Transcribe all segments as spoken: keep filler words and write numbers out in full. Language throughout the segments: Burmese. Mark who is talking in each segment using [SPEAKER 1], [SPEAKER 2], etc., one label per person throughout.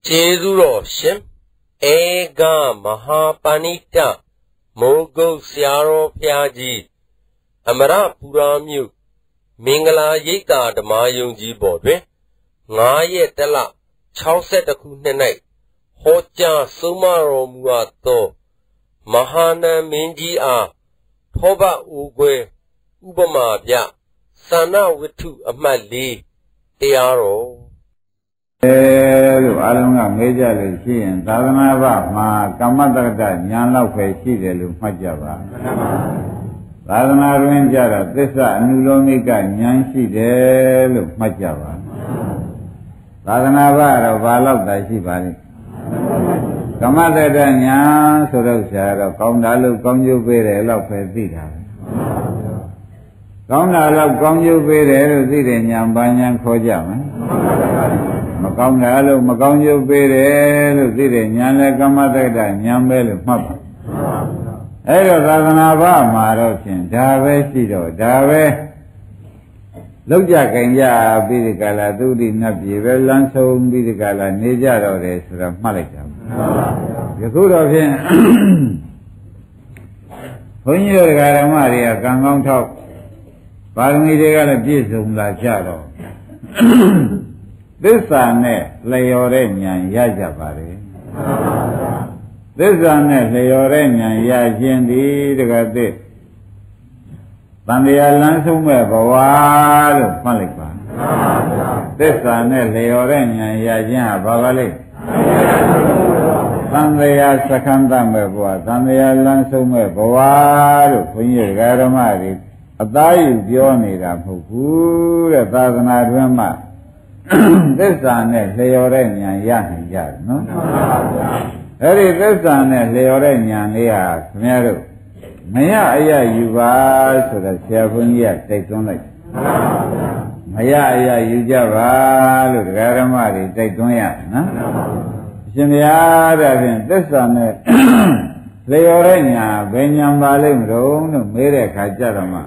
[SPEAKER 1] ကျေးဇူးတော်ရှင်ဧကမဟာပဏိတမိုးကုတ်ဆရာတော်ဘုရားကြီးအမရပူရာမြို့မင်္ဂလာရိပ်သာဓမ္မယုံကြည်ပေါ်တွင်ငါးရက်တလ၆၁ခုနှစ်၌ဟောကြားဆုံးမတော်မူအပ်သောမဟာနံမင်းကြီးအားထောပအိုခွဲဥပမာပြသန္နဝတ္ထုအမှတ်လေးတရားတော်
[SPEAKER 2] အဲလို့အားလုံးကမေးကြလို့ရှိရင်သာသနာ့ဘမှာကမ္မတက္ကဋဉာဏ်လောက်ပဲရှိတယ်လို့မှတ်ကြပါသာသနာတွင်ကြတော့သစ္စာအနုလောမိကဉာဏ်ရှိတယ်လို့မှတ်ကြပါသာသနာ့ဘတော့ဘာလောက်သာရှိပါလိမ့်ကမ္မတက္ကဋဉာဏ်ဆိုတော့ဆရာတော့ကောင်းတာလို့ကောင်းကျိုးပေးတယ်လို့ပဲသိတာပဲကောင်းတာလို့ကောင်းကျိုးပေးတယ်လို့သိတဲ့ဉာဏ်ပါဉာဏ်ခေါ်ကြမယ်မကောင်းတာလို့မကောင်းကျိုးပေးတယ်လို့သိတဲ့ဉာဏ်လည်းကမ္မတက္ကဋဉာဏ်ပဲလို့မှတ်ပါအဲ့တော့သာသနာ့ဘမှာတော့ဖြင့်ဒါပဲရှိတော့ဒါပဲလောက်ကြကြင်ကြပြီးဒီကလာသုတိနတ်ပြည်ပဲလမ်းဆုံးပြီးဒီကလာနေကြတော့တယ်ဆိုတော့မှတ်လိုက်တာယခုတော့ဖြင့်ဘုန်းကြီးတို့ဓမ္မတွေကကံကောင်းထောက်ပါရမီတွေကလည်းပြည့်စုံလာကြတော့သစ္စာနဲ့လျော်တဲ့ဉာဏ်ရကြပါလေသစ္စာနဲ့လျော်တဲ့ဉာဏ်ရခြင်းဒီတကသစ်တန်တရားလမ်းဆုံးမဲ့ဘဝလို့မှတ်လိုက်ပါသစ္စာနဲ့လျော်တဲ့ဉာဏ်ရခြင်းဟာဘာပါလဲတန်တရားစခန္ဓမဲ့ဘဝတန်တရားလမ်းဆုံးမဲ့ဘဝလို့ဘုန်းကြီးဓမ္မတွေအသားယူပြောနေတာမဟုတ်ဘူးတဲ့သာသနာတွင်မှသစ္စာနဲ့လျော်တဲ့ဉာဏ်ရနိုင်ကြတယ်နော်အဲ့ဒီသစ္စာနဲ့လျော်တဲ့ဉာဏ်လေးဟာခင်ဗျားတို့မရအရယူပါဆိုတော့ဆရာဘုန်းကြီးကတိုက်တွန်းလိုက်မရအရယူကြပါလို့တရားဓမ္မတွေတိုက်တွန်းရနော်အရှင်ဘုရားတဲ့ဖြင့်သစ္စာနဲ့လျော်တဲ့ဉာဏ်ဘယ်ဉာဏ်ပါလိမ့်မလို့လို့မေးတဲ့အခါကျတော့မှ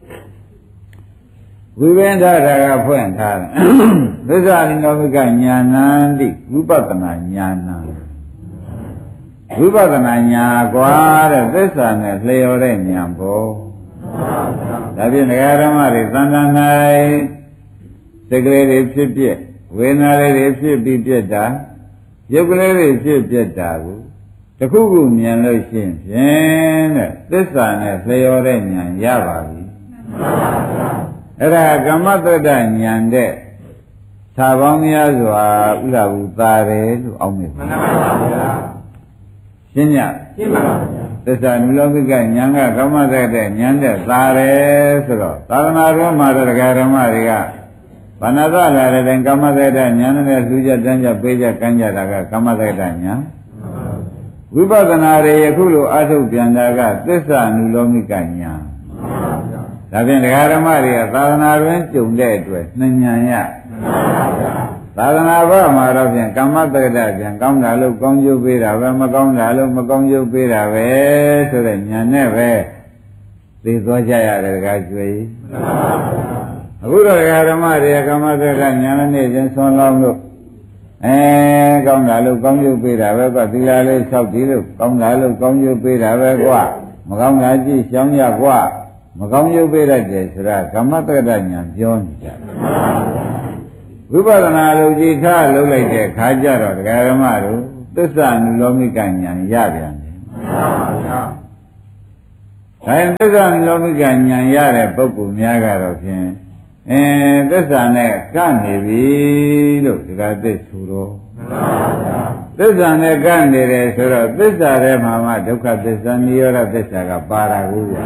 [SPEAKER 2] ဝိပင်္ဒတာကဖွင့်ထားတယ်သစ္စာနိနောမိကညာဏန္တိဝိပဿနာညာဏဝိပဿနာညာကွာတဲ့သစ္စာနဲ့လျော်တဲ့ညာဘောဒါဖြင့်ဒကာဓမ္မတွေသံဃာ၌စိတ်ကလေးတွေဖြစ်ပြဝေဒနာလေးတွေဖြစ်ပြီးပြတာရုပ်ကလေးတွေဖြစ်ပြတာကိုတခုခုမြင်လို့ရှိရင်ဖြင့်တဲ့သစ္စာနဲ့လျော်တဲ့ညာရပါပြီအဲ့ဒါကမ္မတ္တဉာဏ်တဲ့သာပေါင်းများစွာဥလာဘူးသားတယ်လို့အောက်မေ့ပါမှန်ပါဗျာရှင်းညရှင်းပါပါဗျာသစ္စာနုလောကိကဉာဏ်ကကမ္မတ္တဉာဏ်တဲ့သားတယ်ဆိုတော့သာသနာ့ဘုရားမှာတရားဓမ္မတွေကဘာနာသလာတဲ့တိုင်ကမ္မတ္တဉာဏ်နဲ့လူကြတန်းကြပေးကြကမ်းကြတာကကမ္မတ္တဉာဏ်ဝိပဿနာတွေယခုလိုအထုတ်ပြန်တာကသစ္စာနုလောကိကဉာဏ်ဒါဖြင့်ဒကာဓမ္မတွေကသာသနာတွင်ကြုံတဲ့အတွက်နှဉဏ်ရသာသနာ့ဘမှာတော့ဖြင့်ကမ္မတက္ကဋပြန်ကောင်းတာလို့ကောင်းကျိုးပေးတာပဲမကောင်းတာလို့မကောင်းကျိုးပေးတာပဲဆိုတဲ့ဉာဏ်နဲ့ပဲသိသွားကြရတယ်ဒကာကျွေးအခုတော့ဒကာဓမ္မတွေကကမ္မတက္ကဋဉာဏ်နဲ့ချင်းဆွမ်းလောင်းလို့အဲကောင်းတာလို့ကောင်းကျိုးပေးတာပဲကွာသီလလေးဆောက်တည်လို့ကောင်းတာလို့ကောင်းကျိုးပေးတာပဲကွာမကောင်းတာကြည့်ရှောင်ရကွာမကောင်းရုပ်ပေးတတ်တယ်ဆိုတာကမ္မတက္ကဋဉာဏ်ပြောနေကြတယ်ဝိပဿနာလို့ကြည်ထားလုပ်လိုက်တဲ့ခါကျတော့ဒကာဓမ္မတို့သစ္စာနုလောမိကဉာဏ်ရပြန်တယ်ဒါရင်သစ္စာနုလောမိကဉာဏ်ရတဲ့ပုဂ္ဂိုလ်များကတော့ဖြင့်အဲသစ္စာနဲ့ကနေပြီလို့ဒကာသိဆိုတော့သစ္စာနဲ့ကနေတယ်ဆိုတော့သစ္စာထဲမှာမှဒုက္ခသစ္စာនិရောဓသစ္စာကပါတာကိုရ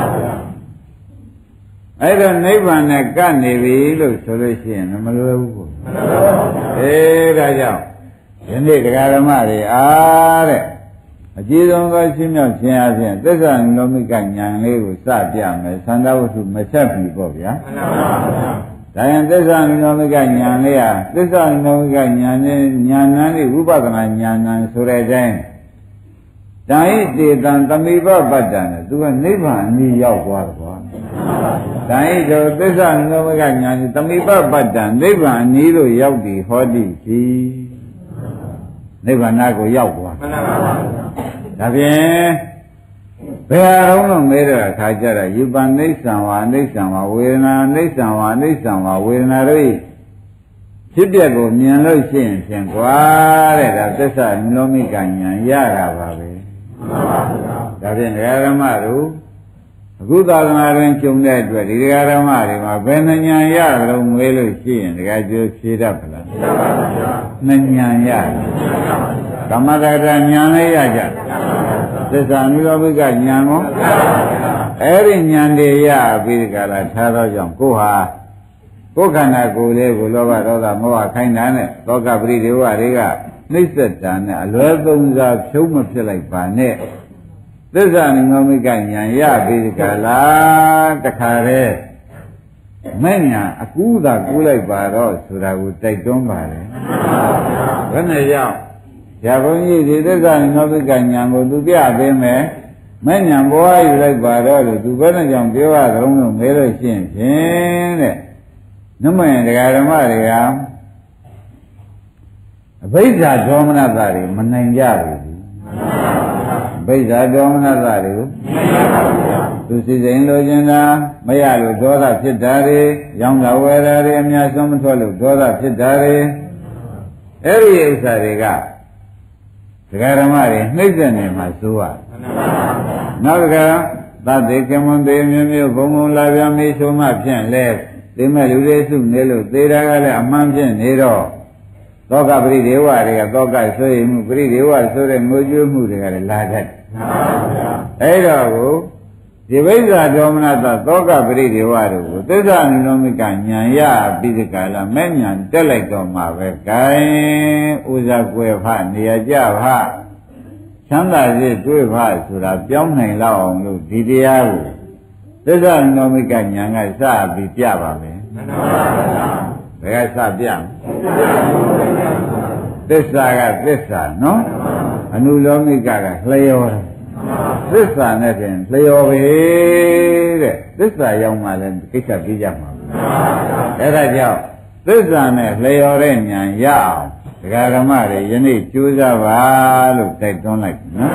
[SPEAKER 2] အဲ့တော့နိဗ္ဗာန်နဲ့ကပ်နေပြီလို့ဆိုလို့ရှိရင်မလွယ်ဘူးပေါ့အေးဒါကြောင့်ယနေ့တရားဓမ္မတွေအားတဲ့အကြည့်ဆုံးသောရှင်းမြောက်ခြင်းအပြင်သစ္စာနိလောမိကဉာဏ်လေးကိုစပြမယ်သန္တာဝတ္ထုမဆက်ပြီပေါ့ဗျာဒါရင်သစ္စာနိလောမိကဉာဏ်လေးဟာသစ္စာနိလောမိကဉာဏ်နဲ့ဉာဏ်နဲ့ဝိပဿနာဉာဏ်နဲ့ဆိုတဲ့အတိုင်းဒါဟိတေတံသမိဘပတ္တံနဲ့သူကနိဗ္ဗာန်အနည်းရောက်သွားတယ်ကွာဒါဟိတောသစ္စာနိလောမိကဉာဏ်သမိဘပတ္တံနိဗ္ဗာန်အနည်းလို့ရောက်ပြီဟောတိရှိနိဗ္ဗာန်ကိုရောက်သွား
[SPEAKER 3] မှန်ပါပါ
[SPEAKER 2] ဒါဖြင့်ဘယ်အရုံးလို့မဲတဲ့အခါကျတော့ယူပနိစ္စံဝါနိစ္စံဝါဝေဒနာနိစ္စံဝါနိစ္စံဝါဝေဒနာတို့ဖြစ်ပျက်ကိုမြင်လို့ရှိရင်ဖြင့်ကွာတဲ့ဒါသစ္စာနိလောမိကဉာဏ်ရတာပါပဲ
[SPEAKER 3] မှန်ပါပါ
[SPEAKER 2] ဒါဖြင့်ဒကာဓမ္မတို့အခုသာသနာတွင်ကျုံတဲ့အတွက်ဒီဒကာဓမ္မတွေမှာဘယ်နှဉာဏ်ရလို့မေးလို့ရှိရင်ဒကာကျိုးဖြေတတ်ပါလား
[SPEAKER 3] မှန်ပါပါ
[SPEAKER 2] နှဉာဏ်ရတယ်ကမ္မတက္ကရာဉာဏ်လေးရကြသစ္စာနိရောဓကဉာဏ်ကိုအဲ့ဒီဉာဏ်တွေရပြီးဒီကလာထားတော့ကြောင့်ကိုဟာကိုယ်ခန္ဓာကိုယ်လေးကိုလောဘဒေါသမောဟခိုင်းတာနဲ့သောကပရိဒေဝတွေကနှိစ္စတာနဲ့အလွဲသုံးစားဖြုံးမဖြစ်လိုက်ပါနဲ့သစ္စာနိရောဓကဉာဏ်ရပြီးဒီကလာတခါတည်းမဲ့ညာအကူးသာကူးလိုက်ပါတော့ဆိုတာကိုတိုက်တွန်းပါတယ်ဘယ်နဲ့ရောက်ဇာဘုန်းကြီးဒီသစ္စာနိရောဓကဉာဏ်ကိုသူပြပေးမယ်မဲ့ညာဘွားယူလိုက်ပါတော့လို့သူဘယ်နဲ့ကြောင့်ပြောရသလုံးလို့မဲလို့ရှိရင်ဖြင့်တဲ့နမယဒကာဓမ္မတွေကအဘိဓါဒေါမနတာတွေမနိုင်ကြဘူးအဘိဓါဒေါမနတာတွေကိုသူစိစိန်လိုချင်တာမရလို့ဒေါသဖြစ်တာတွေရောင်းတာဝယ်တာတွေအများဆုံးမထွက်လို့ဒေါသဖြစ်တာတွေအဲ့ဒီဥစ္စာတွေကဒကာဓမ္မတွေနှိမ့်ဆက်နေမှာစိုးရနောက်တစ်ခါသတ္တေကမွန်သေးမျိုးမျိုးဘုံဘုံလာပြမေးဆိုမှဖြင့်လဲသိမဲ့လူတွေစုနေလို့သေတာကလည်းအမှန်ဖြစ်နေတော့သောကပရိဒေဝတွေကသောကဆိုရင်မှုပရိဒေဝဆိုတဲ့ငိုကြွေးမှုတွေကလည်းလာတတ်အဲ့တော့ကိုဒီဝိဇ္ဇာဒေါမနတသောကပရိဒေဝတို့ကိုသစ္စာနိရောဓကဉာဏ်ရပြီးဒီကလာမဲ့ဉာဏ်တက်လိုက်တော့မှာပဲ gain ဥဇာကွယ်ဖနေရကြဖချမ်းသာစေတွေ့ဖဆိုတာပြောင်းနိုင်လောက်အောင်လို့ဒီတရားကိုသစ္စာနိရောဓကဉာဏ်ကစပြီးပြပါမယ်မှန်ပါပါဘယ်ကစပြမလဲသစ္စာကသစ္စာနော်အနုလောမိကကလျောတယ်သစ္စာနဲ့ဖြင့်လျော်ပဲတဲ့သစ္စာရောက်မှလည်းကိစ္စပြီးကြမှာအဲ့ဒါကြောင့်သစ္စာနဲ့လျော်တဲ့ဉာဏ်ရအောင်ဒကာဓမ္မတွေယနေ့ကြိုးစားပါလို့တိုက်တွန်းလိုက်နော်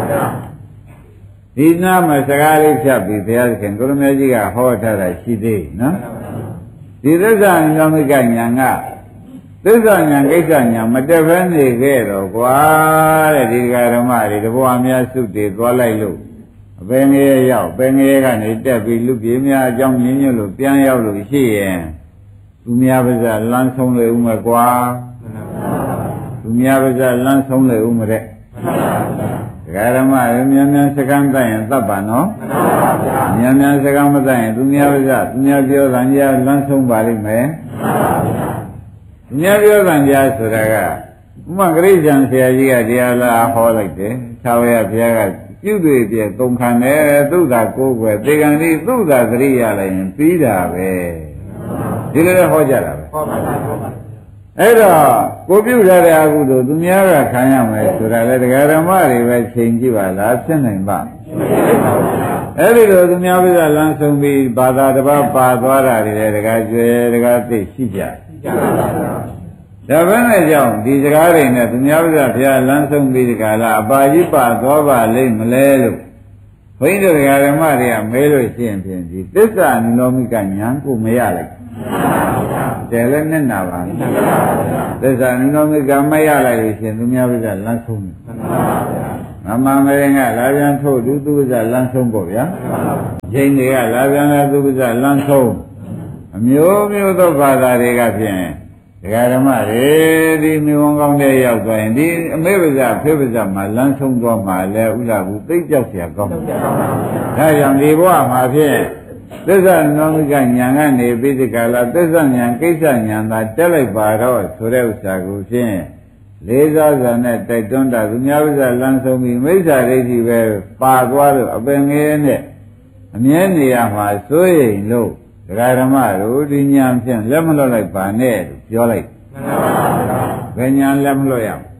[SPEAKER 2] ဒီနာမှာစကားလေးဖြတ်ပြီးဘုရားသခင်ကိုရမေကြီးကဟောထားတာရှိသေးနော်ဒီသစ္စာဉာဏ်မိကဉာဏ်ကသစ္စာဉာဏ်ကိစ္စဉာဏ်မတက်ဘဲနေခဲ့တော့ကွာတဲ့ဒီဃာဓမ္မတွေတဘောအများစုတွေသွားလိုက်လို့အပင်ငယ်ရောက်ပင်ငယ်ကနေတက်ပြီးလူပြေများအကြောင်းရင်းညွတ်လို့ပြန်ရောက်လို့ရှိရင်သူများပါးစပ်လမ်းဆုံးလေဦးမယ်ကွာသူများပါးစပ်လမ်းဆုံးလေဦးမတဲ့ဒကာဓမ္မတွေမြန်မြန်စကမ်းတတ်ရင်သတ်ပါနော်မြန်မြန်စကမ်းမတတ်ရင်သူများပါးစပ်သူများပြောတာကြီးလမ်းဆုံးပါလိမ့်မယ်မြတ်ပြောတဲ့ကြားဆိုတာကဥမဂရိဇံဆရာကြီးကတရားလာဟောလိုက်တယ်။သာဝရဘုရားကပြုတွေပြသုံးခံတယ်သုဒ္ဓကိုယ်ွယ်သေကံဒီသုဒ္ဓသတိရလိုက်ရင်ပြီးတာပဲ။ဒီလိုလည်းဟောကြတာပဲ။ဟောပါပါဟောပါ။အဲ့တော့ကိုပြုထားတဲ့အကုသိုလ်သူများကခံရမယ်ဆိုတာလေတရားဓမ္မတွေပဲချိန်ကြည့်ပါလားဖြစ်နိုင်ပါ့။အဲ့ဒီလိုသူများပြလမ်းဆုံးပြီးဘာသာတစ်ပါးပါသွားတာတွေလည်းတရားကျွဲတရားသိရှိကြတယ်ဒါပဲနဲ့ကြောင့်ဒီစကားတွေနဲ့သူများပြဘုရားလမ်းဆုံးပြီးဒီကလာအပါကြီးပါသွားပါလိမ့်မလဲလို့ဘုန်းကြီးတို့ဓမ္မတွေကမဲလို့ရှိရင်ဖြင့်ဒီသစ္စာနိရောဓကဉာဏ်ကိုမရလိုက်တယ်လည်းနဲ့နာပါသစ္စာနိရောဓကမရလိုက်လို့ရှိရင်သူများပြလမ်းဆုံးတယ်မမမေရင်ကလာပြန်ထို့သူသူပြလမ်းဆုံးပေါ့ဗျာဂျိန်းတွေကလာပြန်လာသူပြလမ်းဆုံးအမျိုးမျိုးသောဘာသာတွေကဖြင့်ဒကာဓမ္မတွေဒီမြေဝန်ကောင်းတဲ့ရောက်သွားရင်ဒီအမေပါဇာဖေပါဇာမှာလမ်းဆုံးသွားမှာလဲဥလာဘူးသိကြောက်เสียကောင်းတယ်ဒါကြောင့်ဒီဘဝမှာဖြင့်သစ္စာနောမိကဉာဏ်ကနေပြီးဒီကလာသစ္စာဉာဏ်ကိစ္စဉာဏ်သာတက်လိုက်ပါတော့ဆိုတဲ့ဥစ္စာကိုဖြင့်လေးစားစွာနဲ့တိုက်တွန်းတာသူများပါဇာလမ်းဆုံးပြီးမိစ္ဆာဒိဋ္ဌိပဲပါသွားလို့အပင်ငယ်နဲ့အမြဲနေရမှာစိုးရိမ်လို့ဒကာဓမ္မတို့ဒီညာဖြင့်လက်မလွတ်လိုက်ပါနဲ့လို့ပြောလိုက်ဘယ်ညာလက်မလွတ်ရအောင်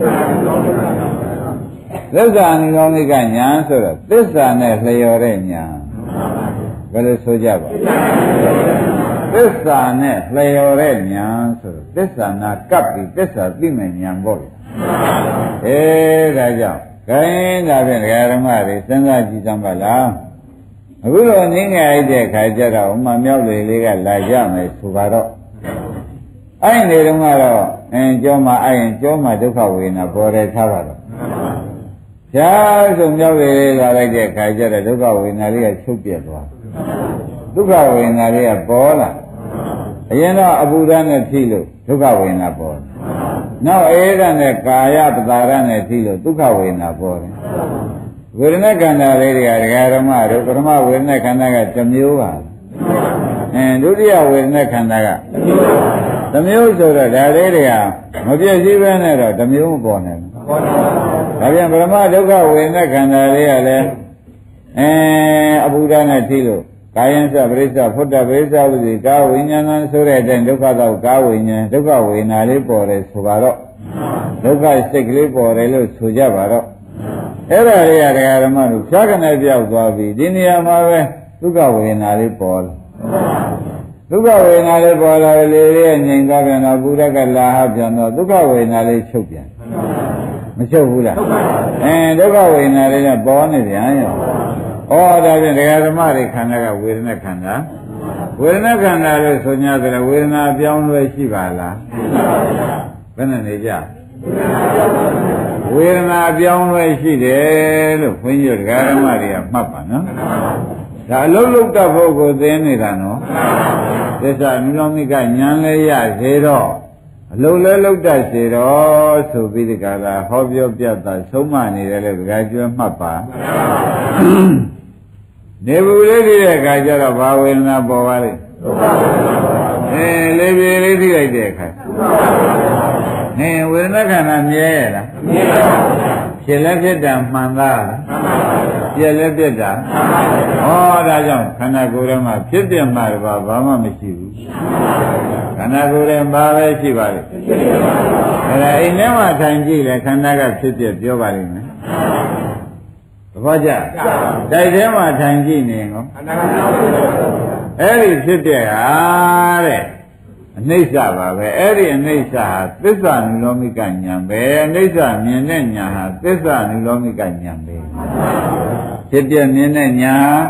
[SPEAKER 2] သစ္စာနိရောဓကညာဆိုတော့သစ္စာနဲ့လျော်တဲ့ညာဘယ်လိုဆိုကြပါသစ္စာနဲ့လျော်တဲ့ညာဆိုတော့သစ္စာနာကပ်ပြီးသစ္စာသိမဲ့ညာပေါ့လေအေးဒါကြောင့်ခိုင်းဒါဖြင့်ဒကာဓမ္မတွေစဉ်းစားကြည့်ကြပါလားအခုတော့ငင်းငယ်အိုက်တဲ့ခါကျတော့ဥမာမြောက်လေလေးကလာကြမယ်ဆိုပါတော့အဲ့ဒီတုန်းကတော့အင်းကြောမှာအဲ့ရင်ကြောမှာဒုက္ခဝေဒနာပေါ်တယ်ထားပါတော့ရှားဆိုမြောက်လေလေးလာလိုက်တဲ့ခါကျတော့ဒုက္ခဝေဒနာလေးကချုပ်ပြတ်သွားဒုက္ခဝေဒနာလေးကပေါ်လာအရင်တော့အပူဓာတ်နဲ့ဖြိလို့ဒုက္ခဝေဒနာပေါ်တယ်နောက်အေးဓာတ်နဲ့ကာယပတာရနဲ့ဖြိလို့ဒုက္ခဝေဒနာပေါ်တယ်ဝေဒနာခန္ဓာလေးတွေကဒကာဓမ္မတို့ပထမဝေဒနာခန္ဓာကတစ်မျိုးပါအင်းဒုတိယဝေဒနာခန္ဓာကတစ်မျိုးဆိုတော့ဒါလေးတွေကမပြည့်စည်ပဲနဲ့တော့တစ်မျိုးမပေါ်နိုင်ဘူးဒါပြန်ပထမဒုက္ခဝေဒနာခန္ဓာလေးကလည်းအဲအပူဓာတ်နဲ့ဖြိလို့ကာယံစပရိစ္ဆဖုတ္တပရိစ္ဆဝိဇိကာဝိညာဏံဆိုတဲ့အတိုင်းဒုက္ခတော့ကာဝိညာဉ်ဒုက္ခဝေဒနာလေးပေါ်တယ်ဆိုပါတော့ဒုက္ခစိတ်ကလေးပေါ်တယ်လို့ဆိုကြပါတော့အဲ့ဒါလေးကတရားဓမ္မတို့ဖြားကနေပြောက်သွားပြီဒီနေရာမှာပဲဒုက္ခဝေဒနာလေးပေါ်လာဒုက္ခဝေဒနာလေးပေါ်လာလေလေးငြိမ်သွားပြန်တော့ဘုရားကလာဟပြန်တော့ဒုက္ခဝေဒနာလေးချုပ်ပြန်မချုပ်ဘူးလားအဲဒုက္ခဝေဒနာလေးကပေါ်နေပြန်ရောဩဒါဖြင့်တရားဓမ္မတွေခန္ဓာကဝေဒနာခန္ဓာဝေဒနာခန္ဓာလို့ဆို냐တယ်ဝေဒနာပြောင်းလဲရှိပါလားဘယ်နဲ့နေကြဝေဒနာပြောင်းလဲရှိတယ်လို့ခွင့်ရတရားဓမ္မတွေကမှတ်ပါနော်ဒါအလုံးလုံးတတ်ဖို့ကိုသိနေတာနော်သစ္စာနိလောမိကဉာဏ်လဲရစေတော့အလုံးလဲလုံးတတ်စေတော့ဆိုပြီးဒီကလာဟောပြောပြတာဆုံးမနေတယ်လို့ဒကာကျွဲမှတ်ပါနေဘူးလေးဒီတဲ့အခါကျတော့ဘာဝေဒနာပေါ်ပါလိမ့်အဲလေးပြေလေးသိလိုက်တဲ့အခါနေဝေဒနာခန္ဓာမြဲရလားမြဲပါဘူးဖြစ်လဲဖြစ်တာမှန်သားလားပြက်လဲပြက်တာဟောဒါကြောင့်ခန္ဓာကိုယ်ထဲမှာဖြစ်ပြမှာတော့ဘာမှမရှိဘူးခန္ဓာကိုယ်ထဲမှာပဲရှိပါလိမ့်အဲဒါအိမ်ထဲမှာထိုင်ကြည့်လဲခန္ဓာကဖြစ်ပြပြောပါလိမ့်မယ်သဘောကျတိုက်ထဲမှာထိုင်ကြည့်နေကောအဲ့ဒီဖြစ်တဲ့ဟာတဲ့အနိစ္စပါပဲအဲ့ဒီအနိစ္စဟာသစ္စာနုလောမိကဉာဏ်ပဲအနိစ္စမြင်တဲ့ဉာဏ်ဟာသစ္စာနုလောမိကဉာဏ်ပဲဖြစ်ပြမြင်တဲ့ဉာဏ်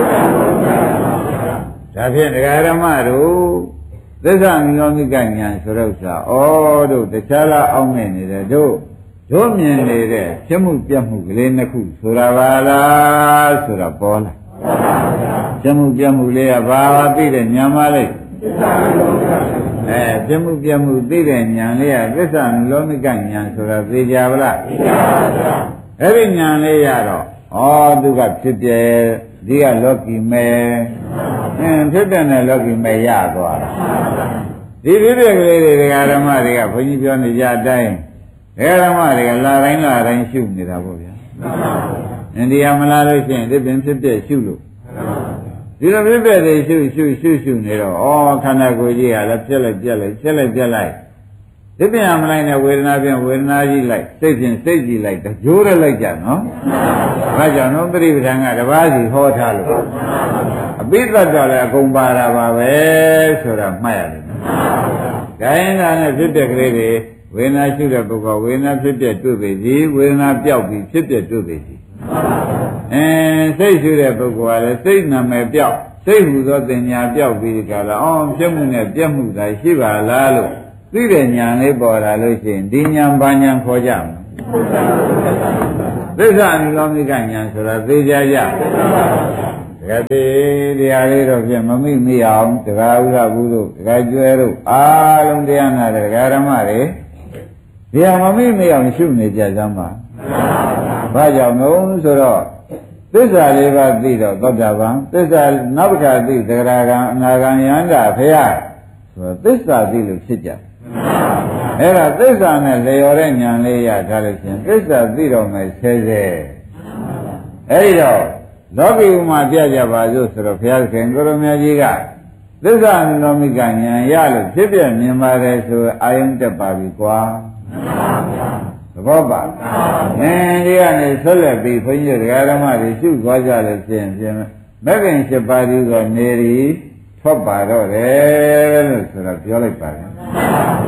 [SPEAKER 2] ဒါဖြင့်ဒကာရမတို့သစ္စာနုလောမိကဉာဏ်ဆိုတော့ဥစ္စာဩတို့တခြားလားအောင်းနေနေတယ်တို့တို့မြင်နေတဲ့ဖြစ်မှုပြတ်မှုကလေးနှစ်ခုဆိုတာပါလားဆိုတာပေါ်လာဖြစ်မှုပြတ်မှုလေးကဘာပါသိတဲ့ဉာဏ်မလေးအဲဖြစ်မှုပြတ်မှုသိတဲ့ဉာဏ်လေးကသစ္စာနုလောမိကဉာဏ်ဆိုတာသိကြပါလားသိပါပါအဲ့ဒီဉာဏ်လေးရတော့ဩသူကဖြစ်ပြဒီကလောကီမဲ့အင်းဖြစ်တဲ့နဲ့လောကီမဲ့ရသွားတာဒီဖြစ်ပြကလေးတွေဒကာဓမ္မတွေကဘုန်းကြီးပြောနေကြအတိုင်းဒကာဓမ္မတွေကလာတိုင်းလာတိုင်းရှုနေတာပေါ့ဗျာအိန္ဒိယမလာလို့ရှိရင်ဒီပင်ဖြစ်ပြရှုလို့ဒီလိုဖြစ်ပြတွေရှုရှုရှုရှုနေတော့ဩခန္ဓာကိုယ်ကြီးကလည်းပြက်လိုက်ပြက်လိုက်ပြက်လိုက်ပြက်လိုက်ဒီပြန်မလိုက်နဲ့ဝေဒနာပြန်ဝေဒနာကြီးလိုက်စိတ်ပြန်စိတ်ကြီးလိုက်ကြိုးရလိုက်ကြနော်ဒါကြောင့်တော့ပရိပဒံကတပါးစီဟောထားလို့အပိသတ်တော့လည်းအကုန်ပါတာပါပဲဆိုတာမှတ်ရတယ်။ဒါရင်သာနဲ့ဖြစ်တဲ့ကလေးတွေဝေဒနာရှိတဲ့ပုဂ္ဂိုလ်ဝေဒနာဖြစ်ပြတွေ့ပြီဒီဝေဒနာပြောက်ပြီးဖြစ်ပြတွေ့ပြီအဲစိတ်ရှိတဲ့ပုဂ္ဂိုလ်ကလည်းစိတ်နာမည်ပြောက်စိတ်ဟူသောတင်ညာပြောက်ပြီးကြတော့အော်ပြတ်မှုနဲ့ပြတ်မှုသာရှိပါလားလို့သိတဲ့ဉာဏ်လေးပေါ်လာလို့ရှိရင်ဒီဉာဏ်ဘာဉာဏ်ခေါ်ကြမလဲသစ္စာအနိလောမိကဉာဏ်ဆိုတာသိကြကြတကယ်တရားလေးတော့ဖြင့်မမိမိအောင်တရားဥရဘူးတို့တရားကျွဲတို့အားလုံးတရားနာတဲ့တရားဓမ္မတွေတရားမမိမိအောင်ရှုနေကြစမ်းပါဘာကြောင့်လဲဆိုတော့သစ္စာလေးပါးသိတော့သောတာပန်သစ္စာနောက်တစ်ခါသိသဂရကံအနာဂံယန္တာဖရာဆိုတော့သစ္စာသိလို့ဖြစ်ကြအဲ့ဒါသစ္စာနဲ့လျော်တဲ့ဉာဏ်လေးရထားလို့ရှင်သစ္စာသိတော့မယ်ဆဲဆဲအဲ့ဒီတော့လောကီဥမာပြကြပါစို့ဆိုတော့ဘုရားခင်ကိုရမကြီးကသစ္စာနုလောမိကဉာဏ်ရလို့ဖြစ်ပြမြင်ပါတယ်ဆိုအာယုံတက်ပါပြီကွာသဘောပါအင်းဒီကနေဆွလက်ပြီးဘုန်းကြီးတရားဓမ္မတွေရှုသွားကြလို့ဖြင့်ဖြင့်မဂ္ဂင်၈ပါးဒီသောနေရီထွက်ပါတော့တယ်လို့ဆိုတော့ပြောလိုက်ပါတယ်သ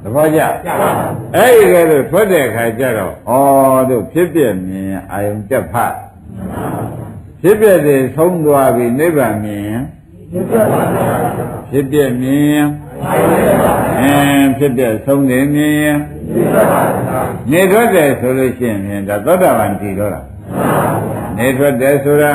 [SPEAKER 2] ဘောကြအဲ့ဒီကဲလို့ထွက်တဲ့ခါကျတော့ဩတို့ဖြစ်ပြမြင်အာယုံတက်ဖတ်ဖြစ်ပြတဲ့ဆုံးသွားပြီနိဗ္ဗာန်မြင်ဖြစ်ပြမြင်အင်းဖြစ်ပြဆုံးတယ်မြင်နေထွက်တယ်ဆိုလို့ရှိရင်ဒါသောတာပန်တည်တော့လားနေထွက်တယ်ဆိုတာ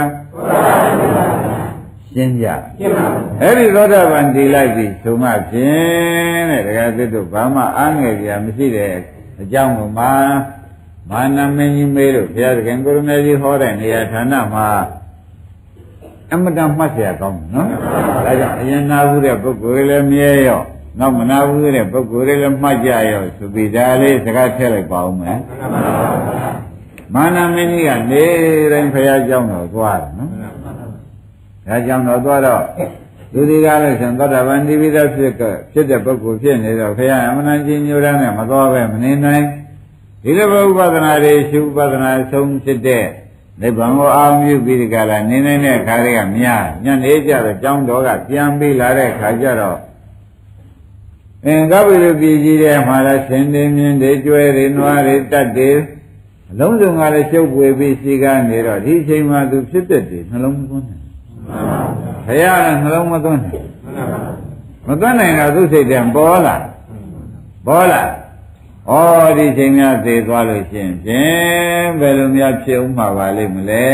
[SPEAKER 2] ရှင်းကြအဲ့ဒီသောတာပန်တည်လိုက်ပြီဆိုမှဖြင့်တဲ့တရားသစ်တို့ဘာမှအားငယ်ကြမရှိတဲ့အကြောင်းကိုမှမာနမင်းကြီးမေးလို့ဘုရားသခင်ကိုရမေကြီးဟောတဲ့နေရာဌာနမှာအမတန်မှတ်เสียကောင်းတယ်နော်ဒါကြောင့်အရင်နာဘူးတဲ့ပုဂ္ဂိုလ်လည်းမြဲရောနောက်မနာဘူးတဲ့ပုဂ္ဂိုလ်လည်းမှတ်ကြရောဆိုပြီးဒါလေးစကားထည့်လိုက်ပါဦးမယ်မာနမင်းကြီးကနေတိုင်းဘုရားကျောင်းတော်သွားတယ်နော်ဒါကြောင့်တော့သွားတော့လူဒီကားလို့ဆိုသောတာပန်ဒီပိသဖြစ်ကဖြစ်တဲ့ပုဂ္ဂိုလ်ဖြစ်နေတော့ဘုရားအမှန်တန်ကြီးညိုတယ်နဲ့မသွားပဲမနေနိုင်ဒီလိုဘုရားဥပဒနာတွေရှုဥပဒနာဆုံးဖြစ်တဲ့နိဗ္ဗာန်ကိုအာရုံပြုပြီးဒီကလာနေနိုင်တဲ့ခါတွေကများညနေကြတော့ကျောင်းတော်ကပြန်ပြီးလာတဲ့ခါကျတော့အင်္ဂဝိရပြည်ကြီးတဲ့မှာလဲဆင်းနေမြင်းတွေကျွဲတွေနွားတွေတတ်တွေအလုံးစုံကလည်းရှုပ်ပွေပြီးရှိကားနေတော့ဒီအချိန်မှာသူဖြစ်တဲ့တွေနှလုံးမသွင်းနိုင်ဘုရားလည်းနှလုံးမသွင်းနိုင်မသွင်းနိုင်တော့သူစိတ်တည်းပေါ်လာပေါ်လာဩဒီချိန်များသေသွားလို့ရှိရင်ဖြင့်ဘယ်လိုများဖြစ်ဥမှာပါလိမ့်မလဲ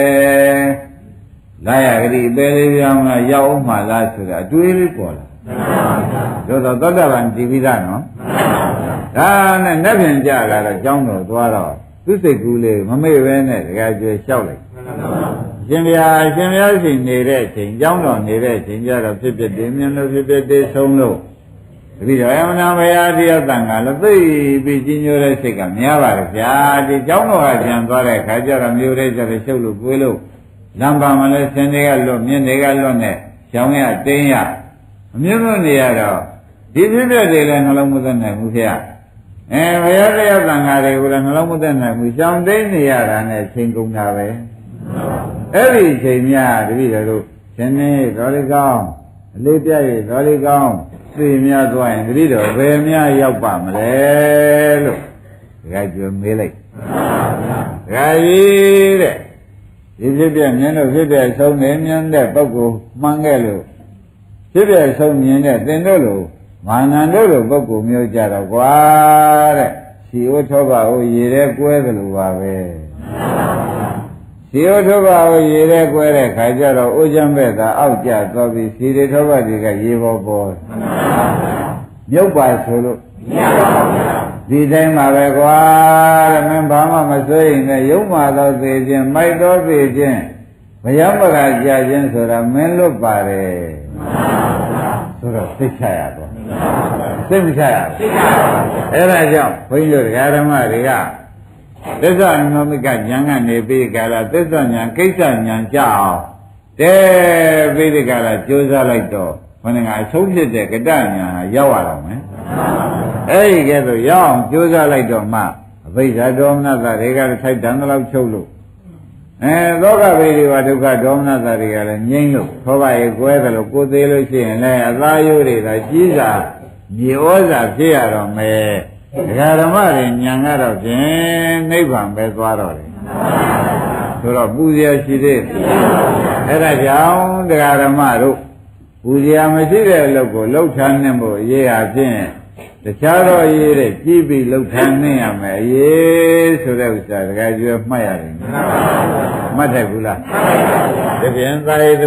[SPEAKER 2] လာရကလေးပဲလေးပြောင်းလာရောက်ဥမှာလားဆိုတာအတွေးလေးပေါ်လာသို့တော့သောတာပန်ဒီပိသနော်ဒါနဲ့နှက်ပြန်ကြလာတော့ကျောင်းတော်သွားတော့သူစိတ်ကူးလေးမမေ့ပဲနဲ့တကယ်ကျွေးလျှောက်လိုက်ရှင်ဗျာရှင်ဗျာရှိနေတဲ့အချိန်ကျောင်းတော်နေတဲ့အချိန်ကျတော့ဖြစ်ဖြစ်တင်းမြင်လို့ဖြစ်ဖြစ်တင်းဆုံးလို့တတိယအမနာဘုရားတရားတန်ခါလည်းသိပြီးကြီးညိုတဲ့စိတ်ကများပါလေဗျာဒီကျောင်းတော်ကပြန်သွားတဲ့ခါကျတော့မျိုးလေးကျတော့ရှုပ်လို့ကိုယ်လို့လမ်းပါမလဲဆင်းတွေကလွတ်မြင်းတွေကလွတ်နဲ့ကျောင်းရတင်းရအမျိုးမျိုးနေရတော့ဒီဖြစ်ဖြစ်တွေလည်းနှလုံးမသွင်းနိုင်ဘူးဗျာအဲဘုရားတရားတန်ခါတွေကိုလည်းနှလုံးမသွင်းနိုင်ဘူးကျောင်းသိနေရတာနဲ့ချိန်ကုန်တာပဲအဲ့ဒီချိန်များတပည့်တော်တို့ရှင်နေတော်လေးကောင်းအလေးပြည့်တော်လေးကောင်းသိများသွားရင်တပည့်တော်ဘယ်များရောက်ပါမလဲလို့ဒကာကျွေးမေးလိုက်ဒကာကြီးတဲ့ဒီဖြစ်ပြမြင်လို့ဖြစ်တဲ့ဆုံးနေမြင်တဲ့ပုဂ္ဂိုလ်မှန်ခဲ့လို့ဖြစ်တဲ့ဆုံးမြင်တဲ့သင်တို့လိုမာနန္တို့လိုပုဂ္ဂိုလ်မျိုးကြတော့ကွာတဲ့စီဝထောပါဟိုရေထဲကွဲသလိုပါပဲစီဝထောပါဟိုရေထဲကွဲတဲ့ခါကျတော့အိုးချမ်းပဲသာအောက်ကျသွားပြီးစီရထောပါတွေကရေပေါ်ပေါ်မြုပ်ပါဆိုလို့မရပါဘူးဒီတိုင်းမှာပဲကွာတဲ့မင်းဘာမှမစိုးရင်လည်းယုံမှတော့သေးခြင်းမိုက်တော့သေးခြင်းမယမကကြာခြင်းဆိုတာမင်းလွတ်ပါတယ်ဆိုတော့သိချရတော့သိမချရဘူးအဲ့ဒါကြောင့်ဘုန်းကြီးတို့ဓမ္မတွေကသစ္စာနမိကဉာဏ်ကနေပြီးကြလားသစ္စာဉာဏ်ကိစ္စဉာဏ်ကြအောင်တဲပြီးဒီကလာကြိုးစားလိုက်တော့ဘယ်နဲ့ကအဆုံးဖြစ်တဲ့ကတ္တဉာဏ်ဟာရောက်ရတော့မယ်အဲ့ဒီကဲဆိုရောက်အောင်ကြိုးစားလိုက်တော့မှအဘိဓါဒေါမနတာတွေကထိုက်တန်တော့ချုပ်လို့အဲသောကဘေတွေပါဒုက္ခဒေါမနတာတွေကလည်းငြိမ့်လို့သောဘရေကွဲတယ်လို့ကိုသေးလို့ရှိရင်လည်းအသားရိုးတွေကကြီးစာမြေဩဇာဖြစ်ရတော့မယ်ဒကာဓမ္မတွေညံကတော့ဖြင့်နိဗ္ဗာန်ပဲသွားတော့တယ်ဆိုတော့ပူဇော်ရှိသေးအဲ့ဒါကြောင့်ဒကာဓမ္မတို့ပူဇော်မရှိတဲ့အလုပ်ကိုလှုပ်ထမ်းနေဖို့အရေးအချင်းတခြားသောအရေးတဲ့ကြည့်ပြီးလှုပ်ထမ်းနေရမယ်အရေးဆိုတဲ့ဥစ္စာဒကာကျွေးမှတ်ရတယ်မှတ်တယ်ဘူးလားတပြန်သာ